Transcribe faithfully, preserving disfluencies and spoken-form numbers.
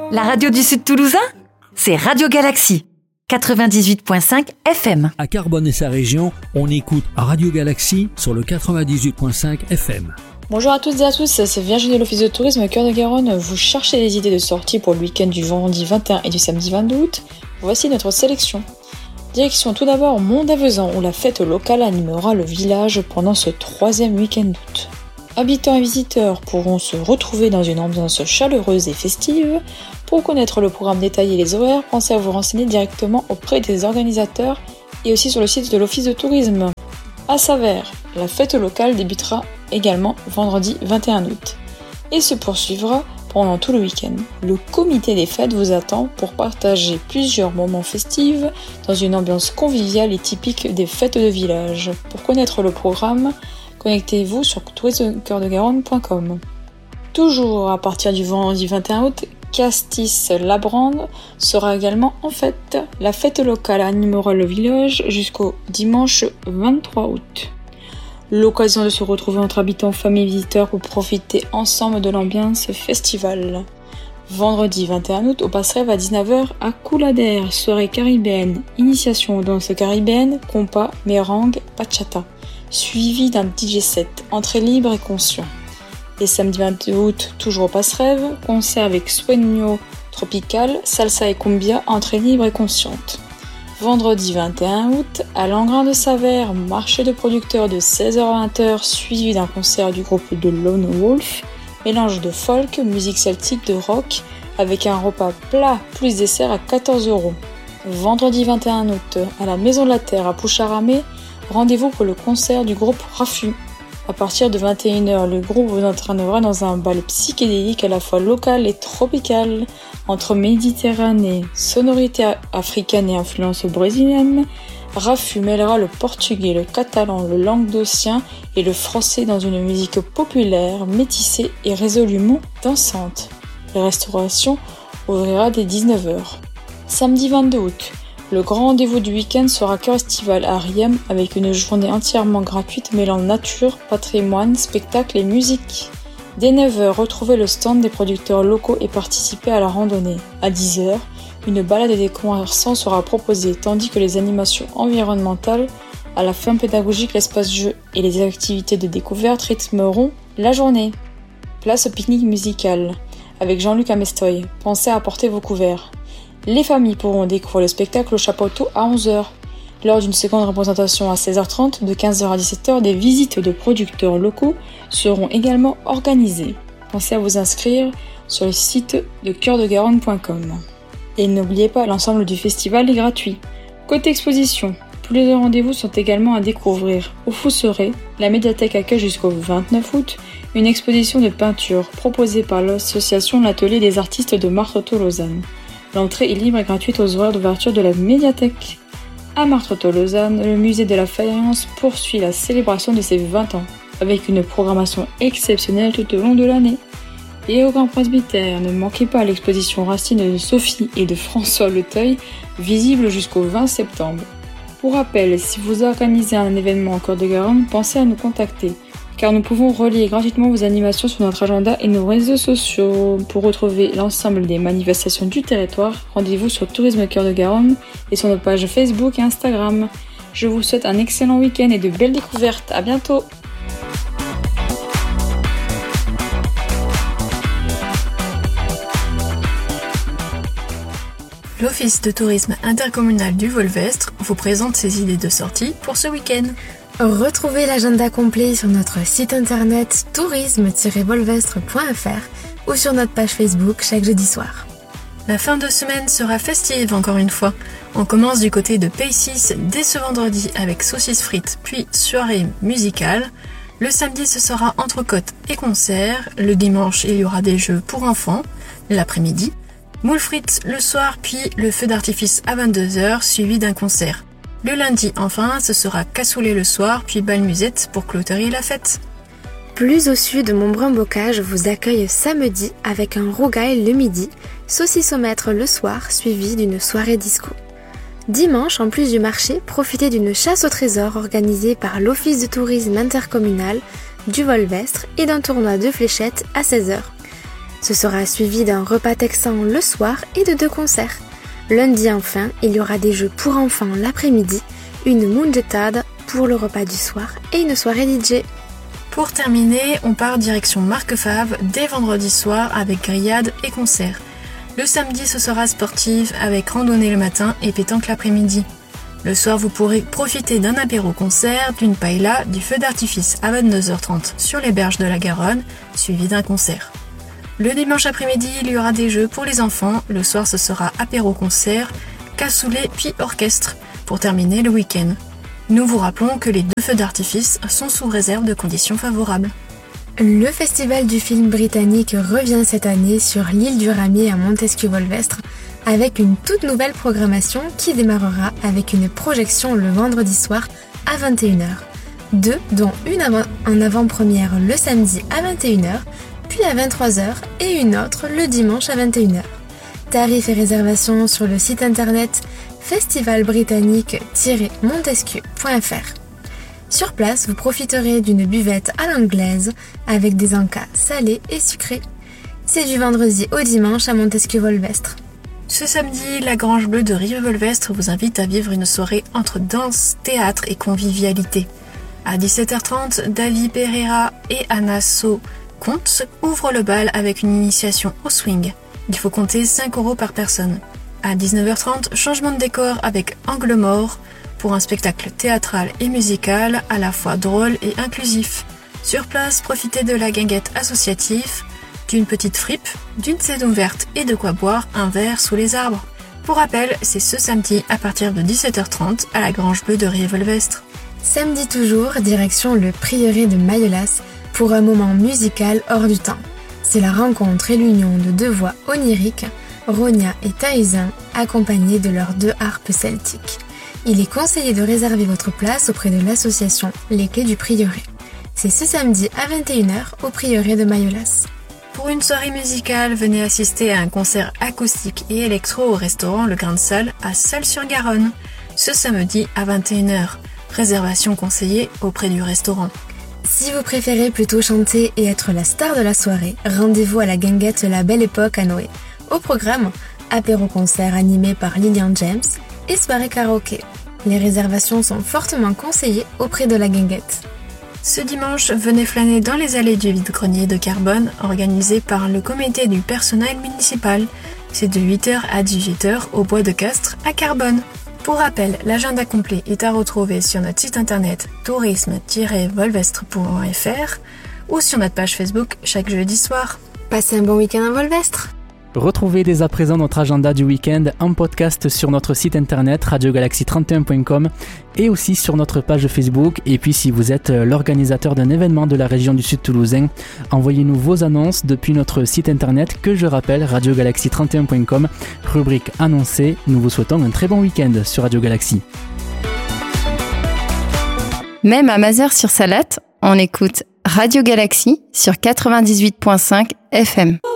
La radio du Sud Toulousain, c'est Radio Galaxie, quatre-vingt-dix-huit virgule cinq F M. À Carbone et sa région, on écoute Radio Galaxie sur le quatre-vingt-dix-huit virgule cinq F M. Bonjour à toutes et à tous, c'est Virginie de l'Office de Tourisme Cœur de Garonne. Vous cherchez des idées de sortie pour le week-end du vendredi vingt et un et du samedi vingt-deux août? Voici notre sélection. Direction tout d'abord Mont-d'Avezan, où la fête locale animera le village pendant ce troisième week-end d'août. Habitants et visiteurs pourront se retrouver dans une ambiance chaleureuse et festive. Pour connaître le programme détaillé et les horaires, pensez à vous renseigner directement auprès des organisateurs et aussi sur le site de l'Office de Tourisme. À Savères, la fête locale débutera également vendredi vingt et un août et se poursuivra pendant tout le week-end. Le comité des fêtes vous attend pour partager plusieurs moments festifs dans une ambiance conviviale et typique des fêtes de village. Pour connaître le programme, connectez-vous sur tourisme cœur de garonne point com. Toujours à partir du vendredi vingt et un août, Castis-Labrande sera également en fête. La fête locale animera le village jusqu'au dimanche vingt-trois août. L'occasion de se retrouver entre habitants, familles et visiteurs pour profiter ensemble de l'ambiance festivale. Vendredi vingt et un août, au Passerelle à dix-neuf heures à Coulader, soirée caribéenne, initiation aux danses caribéennes, compas, merengue, bachata, suivi d'un D J set, entrée libre et conscient. Et samedi vingt-deux août, toujours au Passe-Rêve, concert avec Sueño Tropical, salsa et cumbia, entrée libre et consciente. Vendredi vingt et un août, à Langrain de Savères, marché de producteurs de seize heures à vingt heures, suivi d'un concert du groupe de Lone Wolf, mélange de folk, musique celtique, de rock, avec un repas plat plus dessert à quatorze euros. Vendredi vingt et un août, à la Maison de la Terre à Poucharamé, rendez-vous pour le concert du groupe Rafu. À partir de vingt et une heures, le groupe vous entraînera dans un bal psychédélique à la fois local et tropical, entre Méditerranée, sonorité africaine et influence brésilienne. Rafu mêlera le portugais, le catalan, le languedocien et le français dans une musique populaire, métissée et résolument dansante. La restauration ouvrira dès dix-neuf heures. Samedi vingt-deux août, le grand rendez-vous du week-end sera Cœur Estival à Riem avec une journée entièrement gratuite mêlant nature, patrimoine, spectacle et musique. Dès neuf heures, retrouvez le stand des producteurs locaux et participez à la randonnée. À dix heures, une balade des commerçants sera proposée tandis que les animations environnementales, à la fin pédagogique, l'espace jeu et les activités de découverte rythmeront la journée. Place au pique-nique musical avec Jean-Luc Amestoy. Pensez à apporter vos couverts. Les familles pourront découvrir le spectacle au Chapiteau à onze heures. Lors d'une seconde représentation à seize heures trente, de quinze heures à dix-sept heures, des visites de producteurs locaux seront également organisées. Pensez à vous inscrire sur le site de cœur de garonne point com. Et n'oubliez pas, l'ensemble du festival est gratuit. Côté exposition, plusieurs rendez-vous sont également à découvrir. Au Fousseret, la médiathèque accueille jusqu'au vingt-neuf août une exposition de peinture proposée par l'association L'Atelier des artistes de Martreau-Lausanne. L'entrée est libre et gratuite aux horaires d'ouverture de la médiathèque. À Martreau-Lausanne, le musée de la faïence poursuit la célébration de ses vingt ans, avec une programmation exceptionnelle tout au long de l'année. Et au Grand Presbytère, ne manquez pas l'exposition Racine de Sophie et de François Leteuil, visible jusqu'au vingt septembre. Pour rappel, si vous organisez un événement en Cœur de Garonne, pensez à nous contacter, car nous pouvons relier gratuitement vos animations sur notre agenda et nos réseaux sociaux. Pour retrouver l'ensemble des manifestations du territoire, rendez-vous sur Tourisme Cœur de Garonne et sur nos pages Facebook et Instagram. Je vous souhaite un excellent week-end et de belles découvertes. À bientôt! L'Office de tourisme intercommunal du Volvestre vous présente ses idées de sortie pour ce week-end. Retrouvez l'agenda complet sur notre site internet tourisme tiret volvestre point f r ou sur notre page Facebook chaque jeudi soir. La fin de semaine sera festive encore une fois. On commence du côté de Paces dès ce vendredi avec saucisses frites puis soirée musicale. Le samedi ce sera entrecôte et concert. Le dimanche il y aura des jeux pour enfants. L'après-midi, moules frites le soir puis le feu d'artifice à vingt-deux heures suivi d'un concert. Le lundi, enfin, ce sera cassoulet le soir, puis bal musette pour clôturer la fête. Plus au sud, Montbrun-Bocage vous accueille samedi avec un rougail le midi, saucissomètre le soir, suivi d'une soirée disco. Dimanche, en plus du marché, profitez d'une chasse au trésor organisée par l'Office de tourisme intercommunal du Volvestre et d'un tournoi de fléchettes à seize heures. Ce sera suivi d'un repas texan le soir et de deux concerts. Lundi enfin, il y aura des jeux pour enfants l'après-midi, une mungetade pour le repas du soir et une soirée D J. Pour terminer, on part direction Marque Fave dès vendredi soir avec grillade et concert. Le samedi, ce sera sportif avec randonnée le matin et pétanque l'après-midi. Le soir, vous pourrez profiter d'un apéro-concert, d'une paella, du feu d'artifice à vingt-deux heures trente sur les berges de la Garonne, suivi d'un concert. Le dimanche après-midi, il y aura des jeux pour les enfants. Le soir, ce sera apéro-concert, cassoulet puis orchestre pour terminer le week-end. Nous vous rappelons que les deux feux d'artifice sont sous réserve de conditions favorables. Le festival du film britannique revient cette année sur l'île du Ramier à Montesquieu-Volvestre avec une toute nouvelle programmation qui démarrera avec une projection le vendredi soir à vingt et une heures. Deux, dont une avant- en avant-première le samedi à vingt et une heures, puis à vingt-trois heures et une autre le dimanche à vingt et une heures. Tarifs et réservations sur le site internet festival britannique tiret montesquieu point f r. Sur place, vous profiterez d'une buvette à l'anglaise avec des encas salés et sucrés. C'est du vendredi au dimanche à Montesquieu-Volvestre. Ce samedi, la Grange Bleue de Rieux-Volvestre vous invite à vivre une soirée entre danse, théâtre et convivialité. À dix-sept heures trente, David Pereira et Anna So Comte ouvrent le bal avec une initiation au swing. Il faut compter cinq euros par personne. À dix-neuf heures trente, changement de décor avec Angle Mort pour un spectacle théâtral et musical à la fois drôle et inclusif. Sur place, profitez de la guinguette associative, d'une petite fripe, d'une scène ouverte et de quoi boire un verre sous les arbres. Pour rappel, c'est ce samedi à partir de dix-sept heures trente à la Grange Bleue de Rieux-Volvestre. Samedi toujours, direction le prieuré de Mayolass pour un moment musical hors du temps. C'est la rencontre et l'union de deux voix oniriques, Ronia et Taïsin, accompagnés de leurs deux harpes celtiques. Il est conseillé de réserver votre place auprès de l'association Les Clés du Prieuré. C'est ce samedi à vingt et une heures au prieuré de Mayolass. Pour une soirée musicale, venez assister à un concert acoustique et électro au restaurant Le Grain de Salle à Salles-sur-Garonne, ce samedi à vingt et une heures. Réservation conseillée auprès du restaurant. Si vous préférez plutôt chanter et être la star de la soirée, rendez-vous à la guinguette La Belle Époque à Noé. Au programme, apéro-concert animé par Lilian James et soirée karaoké. Les réservations sont fortement conseillées auprès de la guinguette. Ce dimanche, venez flâner dans les allées du vide-grenier de Carbone, organisé par le comité du personnel municipal. C'est de huit heures à dix-huit heures au bois de Castres à Carbone. Pour rappel, l'agenda complet est à retrouver sur notre site internet tourisme tiret volvestre point f r ou sur notre page Facebook chaque jeudi soir. Passez un bon week-end à Volvestre. Retrouvez dès à présent notre agenda du week-end en podcast sur notre site internet radio galaxy trente et un point com et aussi sur notre page Facebook. Et puis si vous êtes l'organisateur d'un événement de la région du Sud Toulousain, envoyez-nous vos annonces depuis notre site internet que je rappelle radio galaxy trente et un point com, rubrique annoncée. Nous vous souhaitons un très bon week-end sur Radio Galaxy. Même à Mazères-sur-Salette, on écoute Radio Galaxy sur quatre-vingt-dix-huit point cinq F M.